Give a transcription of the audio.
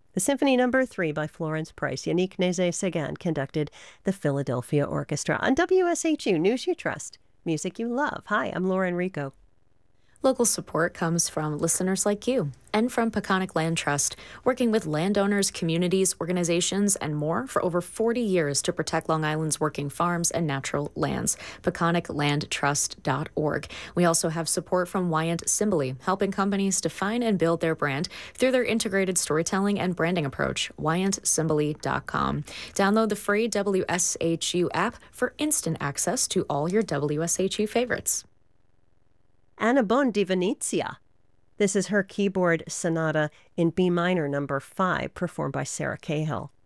The Symphony Number 3 by Florence Price. Yannick Nézet-Séguin conducted the Philadelphia Orchestra on WSHU News You Trust. Music you love. Hi, I'm Laura Enrico. Local support comes from listeners like you and from Peconic Land Trust, working with landowners, communities, organizations, and more for over 40 years to protect Long Island's working farms and natural lands. PeconicLandTrust.org. We also have support from Wyant Simboli, helping companies define and build their brand through their integrated storytelling and branding approach. WyantSimboli.com. Download the free WSHU app for instant access to all your WSHU favorites. Anna Bon di Venezia. This is her keyboard sonata in B minor number 5, performed by Sarah Cahill.